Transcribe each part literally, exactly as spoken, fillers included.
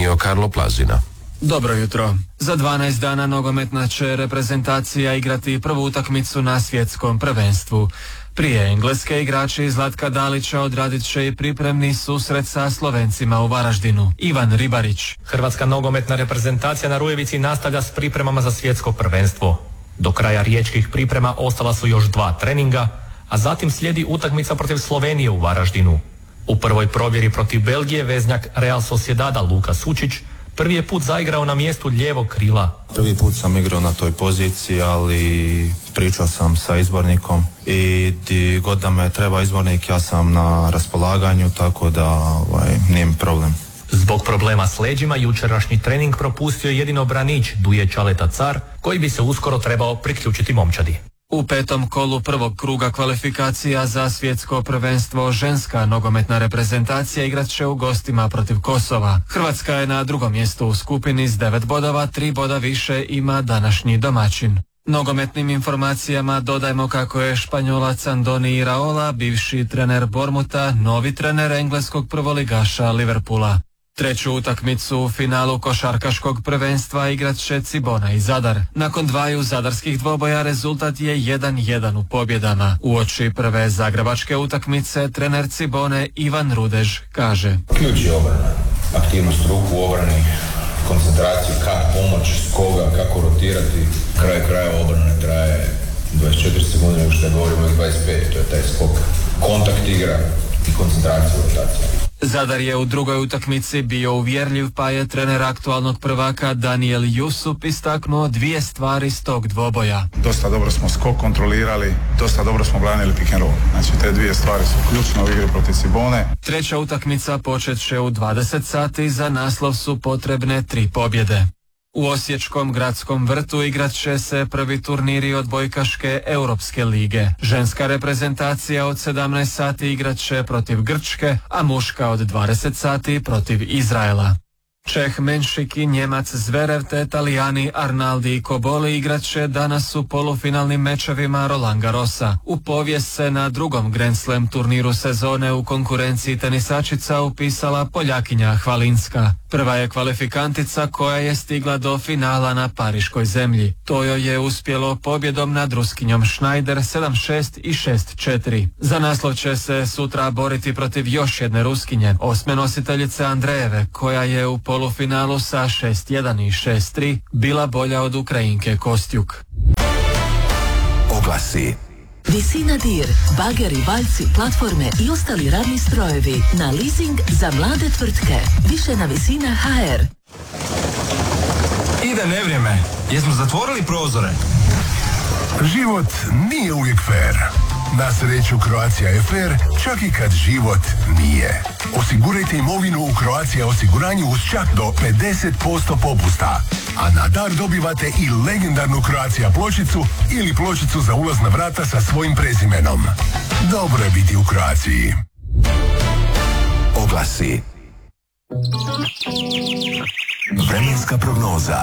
prenio Karlo Plazina. Dobro jutro. Za dvanaest dana nogometna će reprezentacija igrati prvu utakmicu na svjetskom prvenstvu. Prije engleske igrači Zlatka Dalića odradit će i pripremni susret sa Slovencima u Varaždinu. Ivan Ribarić. Hrvatska nogometna reprezentacija na Rujevici nastavlja s pripremama za svjetsko prvenstvo. Do kraja riječkih priprema ostala su još dva treninga, a zatim slijedi utakmica protiv Slovenije u Varaždinu. U prvoj provjeri protiv Belgije veznjak Real Sociedada Luka Sučić prvi je put zaigrao na mjestu lijevog krila. Prvi put sam igrao na toj poziciji, ali pričao sam sa izbornikom i di god da me treba izbornik, ja sam na raspolaganju, tako da ovaj, nije mi problem. Zbog problema s leđima jučerašnji trening propustio je jedino branić Duje Čaleta Car, koji bi se uskoro trebao priključiti momčadi. U petom kolu prvog kruga kvalifikacija za svjetsko prvenstvo ženska nogometna reprezentacija igrat će u gostima protiv Kosova. Hrvatska je na drugom mjestu u skupini s devet bodova, tri boda više ima današnji domaćin. Nogometnim informacijama dodajmo kako je Španjolac Andoni Iraola, bivši trener Bormuta, novi trener engleskog prvoligaša Liverpoola. Treću utakmicu u finalu košarkaškog prvenstva igrat će Cibona i Zadar. Nakon dvaju zadarskih dvoboja rezultat je jedan jedan u pobjedama. Uoči prve zagrebačke utakmice trener Cibone Ivan Rudež kaže: Ključ je obrana, aktivnost ruku u obrani, koncentraciju, kako pomoć, s koga, kako rotirati. Kraj kraja obrane traje dvadeset četiri sekunde, nego što govorimo dvadeset pet, to je taj skok. Kontakt igra i koncentraciju rotacije. Zadar je u drugoj utakmici bio uvjerljiv, pa je trener aktualnog prvaka Daniel Jusup istaknuo dvije stvari s tog dvoboja. Dosta dobro smo skok kontrolirali, dosta dobro smo branili pick and roll. Znači te dvije stvari su ključne u igri protiv Cibone. Treća utakmica počet će u dvadeset sati, za naslov su potrebne tri pobjede. U Osječkom gradskom vrtu igrat će se prvi turniri odbojkaške Europske lige. Ženska reprezentacija od sedamnaest sati igrat će protiv Grčke, a muška od dvadeset sati protiv Izraela. Čeh Menšik i Njemac Zverev te Talijani Arnaldi i Koboli igrat će danas u polufinalnim mečevima Roland Garrosa. U povijest se na drugom Grand Slam turniru sezone u konkurenciji tenisačica upisala Poljakinja Hvalinska. Prva je kvalifikantica koja je stigla do finala na pariškoj zemlji. To joj je uspjelo pobjedom nad Ruskinjom Schneider sedam šest i šest četiri. Za naslov će se sutra boriti protiv još jedne Ruskinje, osme nositeljice Andrejeve, koja je u polufinalu sa šest jedan i šest tri bila bolja od Ukrajinke Kostjuk. Oglasi. Visina dir, bageri, valjci, platforme i ostali radni strojevi na leasing za mlade tvrtke. Više na Visina ha er. Ide nevrijeme. Jesmo zatvorili prozore? Život nije uvijek fair. Na sreću Croatia je fair, čak i kad život nije. Osigurajte imovinu u Croatia osiguranju uz čak do pedeset posto popusta. A na dar dobivate i legendarnu Croatia pločicu ili pločicu za ulaz na vrata sa svojim prezimenom. Dobro je biti u Croaciji. Oglasi. Vremenska prognoza.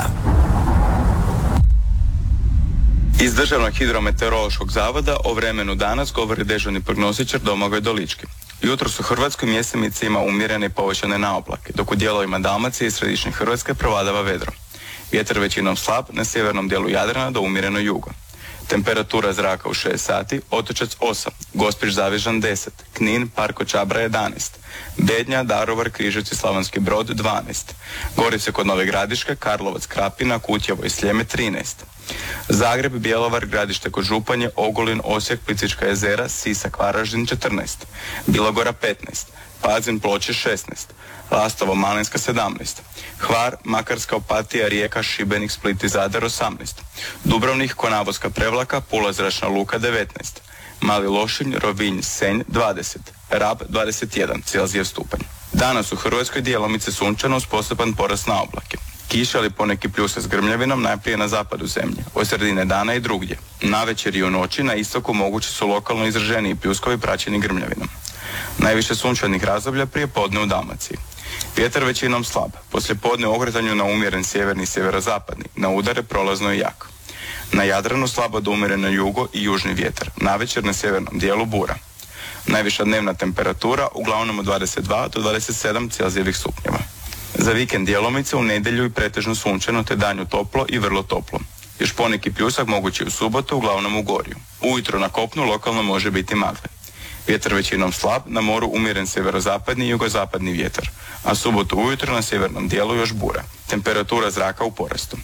Iz Državnog hidrometeorološkog zavoda o vremenu danas govori dežurni prognostičar Domagoj Dolički. Jutros u Hrvatskoj mjestimice ima umjerene i povećane naoblake, dok u dijelovima Dalmacije i središnje Hrvatske prevladava vedro. Vjetar većinom slab, na sjevernom dijelu Jadrana do umjereno jugo. Temperatura zraka u šest sati, Otočac osam, Gospić Zavižan deset, Knin, Parko Čabra jedanaest, Bednja, Daruvar, Križevci, Slavonski Brod dvanaest, Gorice kod Nove Gradiške, Karlovac, Krapina, Kutjevo i Sljeme trinaest, Zagreb, Bjelovar, Gradište kod Županje, Ogulin, Osijek, Plitvička jezera, Sisak, Varaždin četrnaest, Bilogora petnaest, Pazin, Ploče šesnaest, Lastovo, Malinska sedamnaest, Hvar, Makarska, Opatija, Rijeka, Šibenik, Split i Zadar osamnaest, Dubrovnik, Konavolska Prevlaka, Pula zračna luka devetnaest, Mali Lošinj, Rovinj, Senj dvadeset, Rab dvadeset jedan Celzijev stupanj. Danas u Hrvatskoj djelomice sunčano uz postepan porast na oblake. Kiša ili poneki pljuse s grmljavinom najprije na zapadu zemlje, od sredine dana i drugdje. Navečer i u noći na istoku mogući su lokalno izraženiji pljuskovi praćeni grmljavinom. Najviše sunčanih razdoblja prije podne u Dalmaciji. Vjetar većinom slab, poslije podne u okretanju na umjeren sjeverni i sjeverozapadni, na udare prolazno i jak. Na Jadranu slabo do umjereno jugo i južni vjetar, navečer na sjevernom dijelu bura. Najviša dnevna temperatura uglavnom od dvadeset dva do dvadeset sedam Celzijevih stupnjeva. Za vikend djelomice, u nedjelju i pretežno sunčano te danju toplo i vrlo toplo. Još poneki pljusak mogući u subotu, uglavnom u gorju. Ujutro na kopnu lokalno može biti magle. Vjetar većinom slab, na moru umjeren sjeverozapadni i jugozapadni vjetar, a subotu ujutro na sjevernom dijelu još bura. Temperatura zraka u porastu.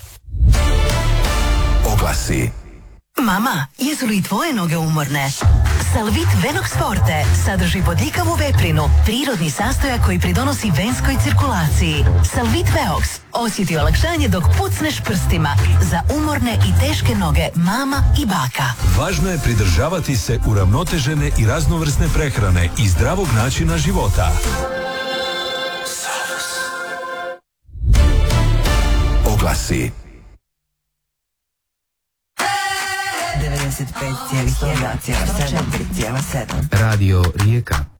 Oglasi. Mama, jesu li tvoje noge umorne? Salvit Venox Forte sadrži bodljikavu veprinu, prirodni sastojak koji pridonosi venskoj cirkulaciji. Salvit Veox osjeti olakšanje dok pucneš prstima za umorne i teške noge mama i baka. Važno je pridržavati se uravnotežene i raznovrsne prehrane i zdravog načina života. Oglasi. devedeset pet zarez jedan, sedam. Radio Rijeka.